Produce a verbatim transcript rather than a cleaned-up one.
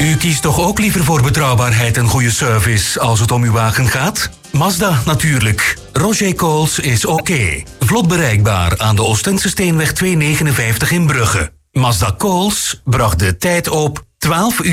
U kiest toch ook liever voor betrouwbaarheid en goede service als het om uw wagen gaat? Mazda natuurlijk. Roger Coles is oké. Vlot bereikbaar aan de Oostense Steenweg tweehonderdnegenenvijftig in Brugge. Mazda Coles bracht de tijd op twaalf uur.